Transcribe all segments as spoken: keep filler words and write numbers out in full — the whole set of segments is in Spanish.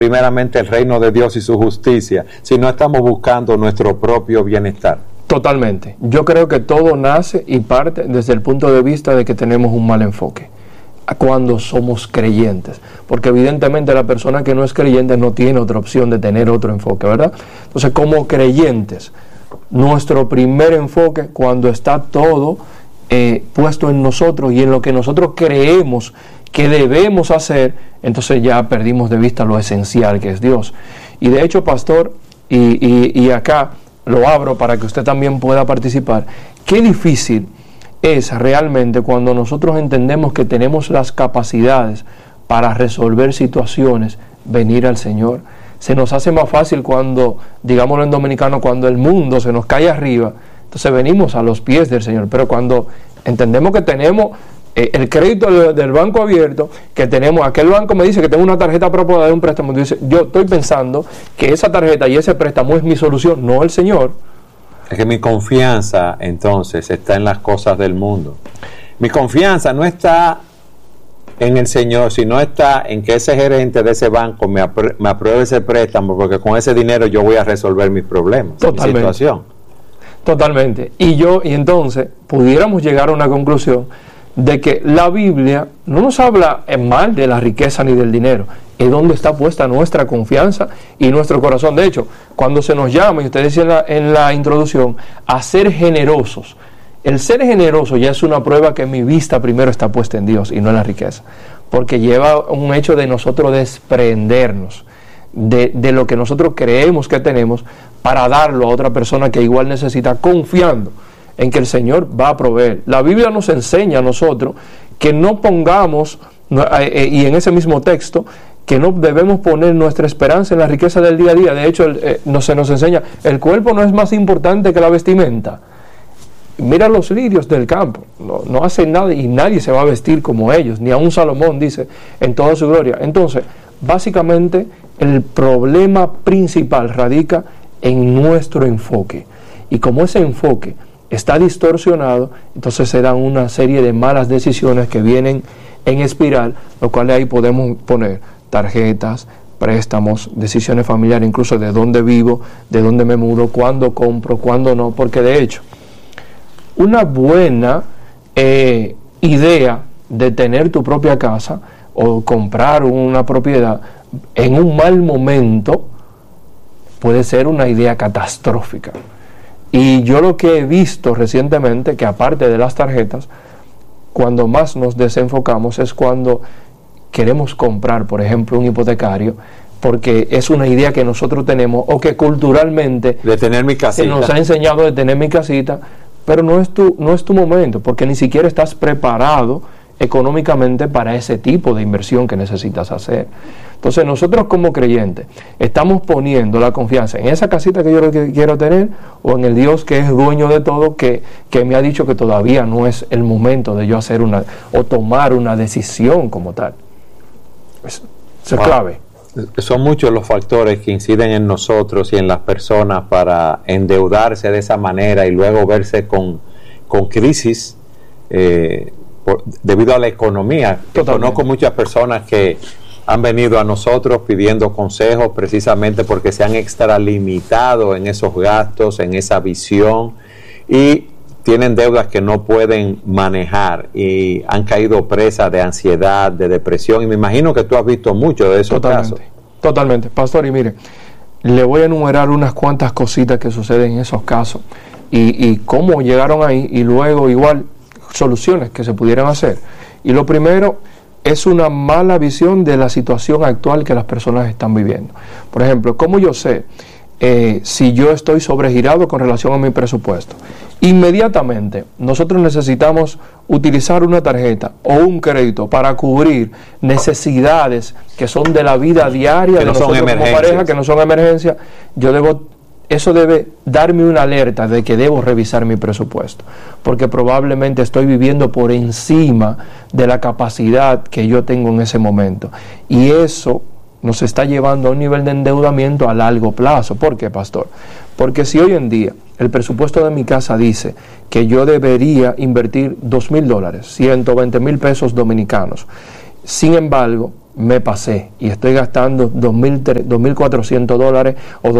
primeramente el reino de Dios y su justicia, si no estamos buscando nuestro propio bienestar. Totalmente. Yo creo que todo nace y parte desde el punto de vista de que tenemos un mal enfoque cuando somos creyentes, porque evidentemente la persona que no es creyente no tiene otra opción de tener otro enfoque, ¿verdad? Entonces, como creyentes, nuestro primer enfoque, cuando está todo eh, puesto en nosotros y en lo que nosotros creemos que debemos hacer, entonces ya perdimos de vista lo esencial que es Dios. Y de hecho, pastor, y, y, y acá lo abro para que usted también pueda participar, qué difícil es realmente cuando nosotros entendemos que tenemos las capacidades para resolver situaciones, venir al Señor. Se nos hace más fácil cuando, digámoslo en dominicano, cuando el mundo se nos cae arriba, entonces venimos a los pies del Señor. Pero cuando entendemos que tenemos eh, el crédito del, del banco abierto, que tenemos, aquel banco me dice que tengo una tarjeta para poder dar un préstamo, dice, yo estoy pensando que esa tarjeta y ese préstamo es mi solución, no el Señor. Es que mi confianza entonces está en las cosas del mundo. Mi confianza no está en el Señor, sino está en que ese gerente de ese banco me, apr- me apruebe ese préstamo, porque con ese dinero yo voy a resolver mis problemas, Totalmente. mi situación. Totalmente. Y yo, y entonces pudiéramos llegar a una conclusión de que la Biblia no nos habla en mal de la riqueza ni del dinero, es donde está puesta nuestra confianza y nuestro corazón. De hecho, cuando se nos llama, y usted decía en la, en la introducción, a ser generosos, el ser generoso ya es una prueba que mi vista primero está puesta en Dios y no en la riqueza, porque lleva un hecho de nosotros desprendernos de, de lo que nosotros creemos que tenemos para darlo a otra persona que igual necesita, confiando en que el Señor va a proveer. La Biblia nos enseña a nosotros que no pongamos, y en ese mismo texto, que no debemos poner nuestra esperanza en la riqueza del día a día. De hecho, el, eh, no, se nos enseña, el cuerpo no es más importante que la vestimenta. Mira los lirios del campo, no, no hacen nada y nadie se va a vestir como ellos, ni aun Salomón dice en toda su gloria. Entonces, básicamente, el problema principal radica en nuestro enfoque. Y como ese enfoque está distorsionado, entonces se dan una serie de malas decisiones que vienen en espiral, lo cual ahí podemos poner tarjetas, préstamos, decisiones familiares, incluso de dónde vivo, de dónde me mudo, cuándo compro, cuándo no, porque de hecho, una buena eh, idea de tener tu propia casa o comprar una propiedad en un mal momento puede ser una idea catastrófica. Y yo lo que he visto recientemente, que aparte de las tarjetas, cuando más nos desenfocamos es cuando queremos comprar, por ejemplo, un hipotecario, porque es una idea que nosotros tenemos o que culturalmente de tener mi casita, se nos ha enseñado de tener mi casita, pero no es tu, no es tu momento, porque ni siquiera estás preparado económicamente para ese tipo de inversión que necesitas hacer. Entonces nosotros como creyentes estamos poniendo la confianza en esa casita que yo quiero tener o en el Dios que es dueño de todo, que, que me ha dicho que todavía no es el momento de yo hacer una o tomar una decisión como tal. Eso es wow. Clave. Son muchos los factores que inciden en nosotros y en las personas para endeudarse de esa manera y luego verse con, con crisis eh, por, debido a la economía. Conozco muchas personas que han venido a nosotros pidiendo consejos precisamente porque se han extralimitado en esos gastos, en esa visión, y tienen deudas que no pueden manejar y han caído presas de ansiedad, de depresión, y me imagino que tú has visto mucho de esos totalmente, casos. Totalmente, pastor, y mire, le voy a enumerar unas cuantas cositas que suceden en esos casos y, y cómo llegaron ahí, y luego igual soluciones que se pudieran hacer. Y lo primero es una mala visión de la situación actual que las personas están viviendo. Por ejemplo, ¿cómo yo sé eh, si yo estoy sobregirado con relación a mi presupuesto? Inmediatamente nosotros necesitamos utilizar una tarjeta o un crédito para cubrir necesidades que son de la vida diaria de nosotros como pareja, que no son emergencias. Yo debo Eso debe darme una alerta de que debo revisar mi presupuesto, porque probablemente estoy viviendo por encima de la capacidad que yo tengo en ese momento. Y eso nos está llevando a un nivel de endeudamiento a largo plazo. ¿Por qué, pastor? Porque si hoy en día el presupuesto de mi casa dice que yo debería invertir dos mil dólares, ciento veinte mil pesos dominicanos, sin embargo, me pasé y estoy gastando dos mil cuatrocientos dólares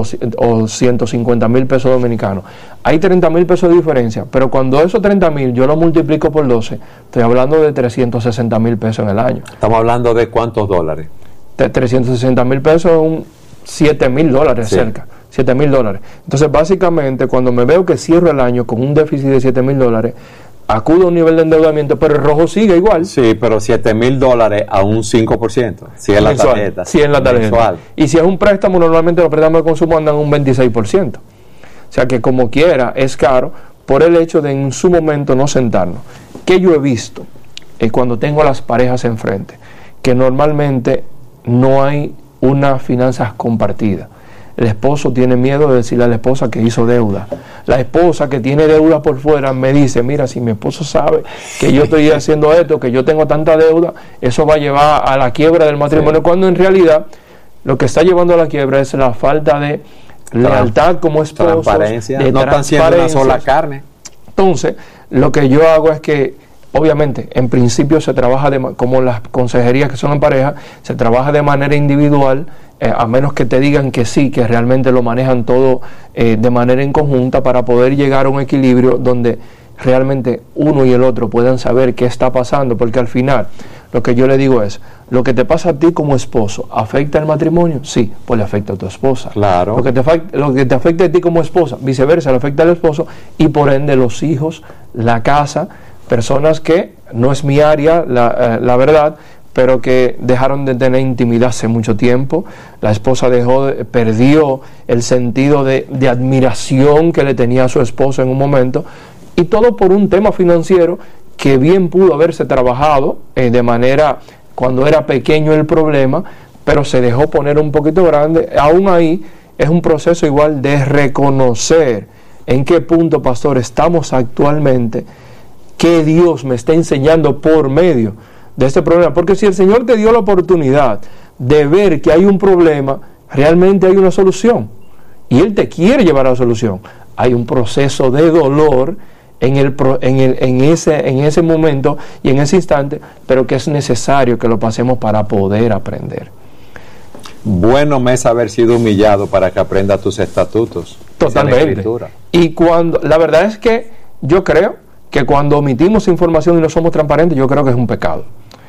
o ciento cincuenta mil pesos dominicanos. Hay treinta mil pesos de diferencia, pero cuando esos treinta mil yo lo multiplico por doce, estoy hablando de trescientos sesenta mil pesos en el año. Estamos hablando de ¿cuántos dólares? De trescientos sesenta mil pesos, un siete mil dólares sí. cerca. siete mil dólares. Entonces, básicamente, cuando me veo que cierro el año con un déficit de siete mil dólares, acudo a un nivel de endeudamiento, pero el rojo sigue igual. Sí, pero siete mil dólares a un cinco por ciento. Si es la mensual, tarjeta. Si es la tarjeta. Mensual. Y si es un préstamo, normalmente los préstamos de consumo andan un veintiséis por ciento. O sea que como quiera es caro por el hecho de en su momento no sentarnos. ¿Qué yo he visto eh, cuando tengo a las parejas enfrente? Que normalmente no hay una finanzas compartida. El esposo tiene miedo de decirle a la esposa que hizo deuda. La esposa que tiene deuda por fuera me dice, mira, si mi esposo sabe que yo estoy haciendo esto, que yo tengo tanta deuda, eso va a llevar a la quiebra del matrimonio, sí. Cuando en realidad lo que está llevando a la quiebra es la falta de lealtad como esposo, transparencia, de no están siendo una sola carne. Entonces, lo que yo hago es que obviamente, en principio se trabaja, de, como las consejerías que son en pareja, se trabaja de manera individual, eh, a menos que te digan que sí, que realmente lo manejan todo eh, de manera en conjunta para poder llegar a un equilibrio donde realmente uno y el otro puedan saber qué está pasando, porque al final lo que yo le digo es, lo que te pasa a ti como esposo, ¿afecta el matrimonio? Sí, pues le afecta a tu esposa. Claro. Lo que te, lo que te afecta a ti como esposa, viceversa, le afecta al esposo y por ende los hijos, la casa, personas que no es mi área, la, eh, la verdad, pero que dejaron de tener intimidad hace mucho tiempo. La esposa dejó, de, perdió el sentido de, de admiración que le tenía a su esposo en un momento, y todo por un tema financiero que bien pudo haberse trabajado eh, de manera, cuando era pequeño el problema, pero se dejó poner un poquito grande. Aún ahí es un proceso igual de reconocer en qué punto, pastor, estamos actualmente, que Dios me está enseñando por medio de este problema. Porque si el Señor te dio la oportunidad de ver que hay un problema, realmente hay una solución. Y Él te quiere llevar a la solución. Hay un proceso de dolor en, el, en, el, en, ese, en ese momento y en ese instante, pero que es necesario que lo pasemos para poder aprender. Bueno me es haber sido humillado para que aprenda tus estatutos. Totalmente. Y cuando, la verdad es que yo creo que cuando omitimos información y no somos transparentes, yo creo que es un pecado.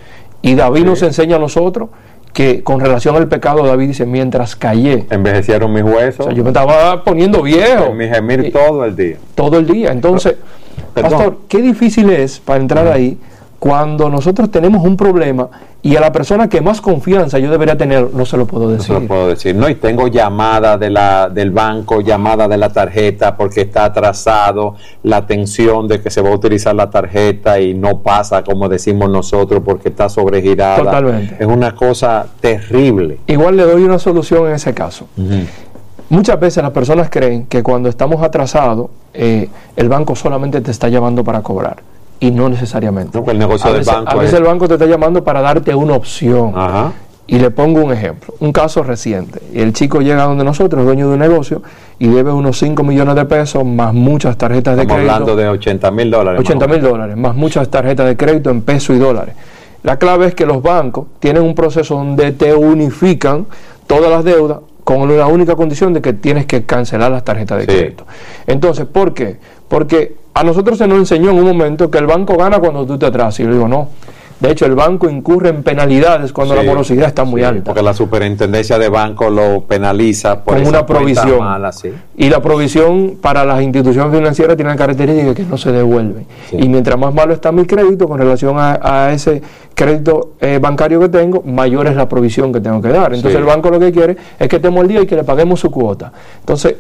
Y David sí. nos enseña a nosotros que con relación al pecado, David dice, mientras callé, envejecieron mis huesos. O sea, yo me estaba poniendo viejo. En mi gemir y, todo el día. Todo el día. Entonces, Perdón. Pastor, qué difícil es para entrar uh-huh. ahí cuando nosotros tenemos un problema y a la persona que más confianza yo debería tener, no se lo puedo decir. No se lo puedo decir. No, y tengo llamada de la, del banco, llamada de la tarjeta porque está atrasado la tensión de que se va a utilizar la tarjeta y no pasa como decimos nosotros porque está sobregirada. Totalmente. Es una cosa terrible. Igual le doy una solución en ese caso. Uh-huh. Muchas veces las personas creen que cuando estamos atrasados, eh, el banco solamente te está llamando para cobrar. Y no necesariamente. No, el negocio a del veces, banco a veces es... el banco te está llamando para darte una opción. Ajá. Y le pongo un ejemplo, un caso reciente. El chico llega donde nosotros, dueño de un negocio, y debe unos cinco millones de pesos, más muchas tarjetas de Estamos crédito. Estamos hablando de ochenta mil dólares. ochenta mil dólares, más muchas tarjetas de crédito en pesos y dólares. La clave es que los bancos tienen un proceso donde te unifican todas las deudas con la única condición de que tienes que cancelar las tarjetas de sí. crédito. Entonces, ¿por qué? Porque a nosotros se nos enseñó en un momento que el banco gana cuando tú te atrasas. Y yo digo, no. De hecho, el banco incurre en penalidades cuando sí, la morosidad está muy sí, alta. Porque la superintendencia de banco lo penaliza por con una provisión. Mala, sí. Y la provisión para las instituciones financieras tiene la característica de que no se devuelve. Sí. Y mientras más malo está mi crédito con relación a, a ese crédito eh, bancario que tengo, mayor es la provisión que tengo que dar. Entonces sí. el banco lo que quiere es que estemos al día y que le paguemos su cuota. Entonces,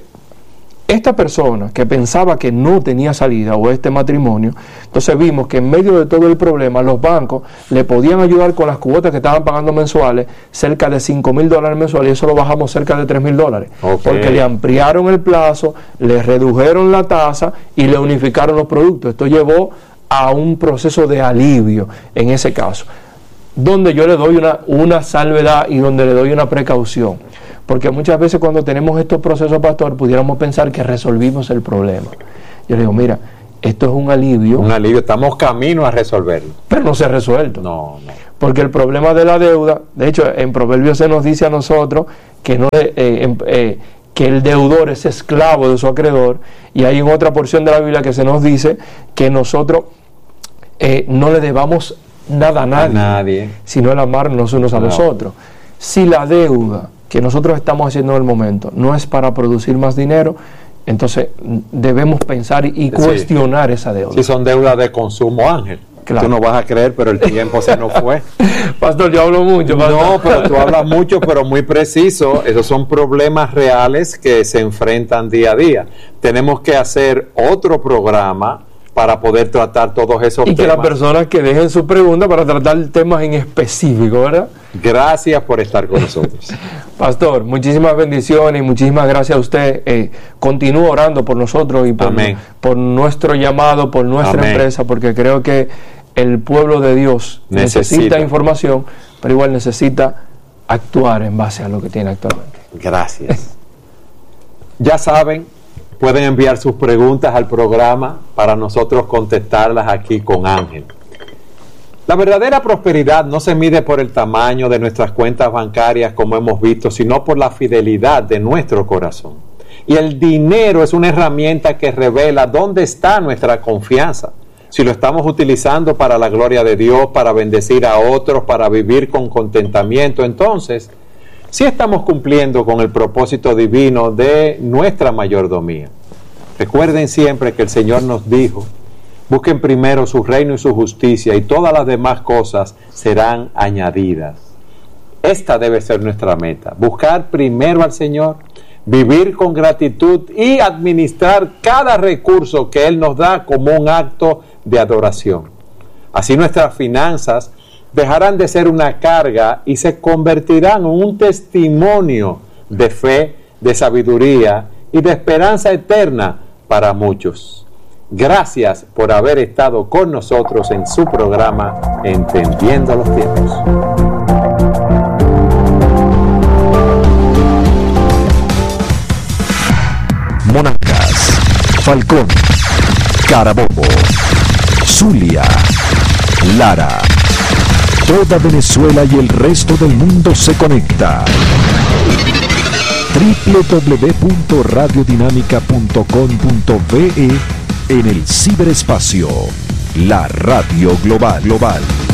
esta persona que pensaba que no tenía salida, o este matrimonio, entonces vimos que en medio de todo el problema los bancos le podían ayudar con las cuotas que estaban pagando mensuales, cerca de cinco mil dólares mensuales, y eso lo bajamos cerca de tres mil dólares, okay. porque le ampliaron el plazo, le redujeron la tasa y le unificaron los productos. Esto llevó a un proceso de alivio en ese caso, donde yo le doy una, una salvedad y donde le doy una precaución. Porque muchas veces cuando tenemos estos procesos, pastor, pudiéramos pensar que resolvimos el problema. Yo le digo, mira, esto es un alivio. Un alivio, estamos camino a resolverlo. Pero no se ha resuelto. No, no. porque el problema de la deuda, de hecho en Proverbios se nos dice a nosotros que, no, eh, eh, eh, que el deudor es esclavo de su acreedor, y hay en otra porción de la Biblia que se nos dice que nosotros eh, no le debamos nada a nadie, a nadie. sino el amarnos unos a No. los otros. Si la deuda que nosotros estamos haciendo en el momento no es para producir más dinero, entonces debemos pensar y cuestionar sí. esa deuda. Si son deudas de consumo, Ángel, claro. Tú no vas a creer, pero el tiempo se nos fue. Pastor, yo hablo mucho. Pastor. No, pero tú hablas mucho, pero muy preciso. Esos son problemas reales que se enfrentan día a día. Tenemos que hacer otro programa para poder tratar todos esos y temas. Y que las personas que dejen su pregunta para tratar temas en específico, ¿verdad? Gracias por estar con nosotros. Pastor, muchísimas bendiciones y muchísimas gracias a usted. Eh, continúe orando por nosotros y por, por nuestro llamado, por nuestra Amén. empresa, porque creo que el pueblo de Dios necesita. necesita información, pero igual necesita actuar en base a lo que tiene actualmente. Gracias. Ya saben, pueden enviar sus preguntas al programa para nosotros contestarlas aquí con Ángel. La verdadera prosperidad no se mide por el tamaño de nuestras cuentas bancarias, como hemos visto, sino por la fidelidad de nuestro corazón. Y el dinero es una herramienta que revela dónde está nuestra confianza. Si lo estamos utilizando para la gloria de Dios, para bendecir a otros, para vivir con contentamiento, entonces sí estamos cumpliendo con el propósito divino de nuestra mayordomía. Recuerden siempre que el Señor nos dijo: busquen primero su reino y su justicia, y todas las demás cosas serán añadidas. Esta debe ser nuestra meta: buscar primero al Señor, vivir con gratitud y administrar cada recurso que Él nos da como un acto de adoración. Así nuestras finanzas dejarán de ser una carga y se convertirán en un testimonio de fe, de sabiduría y de esperanza eterna para muchos. Gracias por haber estado con nosotros en su programa Entendiendo los Tiempos. Monarcas, Falcón, Carabobo, Zulia, Lara. Toda Venezuela y el resto del mundo se conecta. doble u doble u doble u punto radio dinámica punto com punto be en el ciberespacio. La radio global global.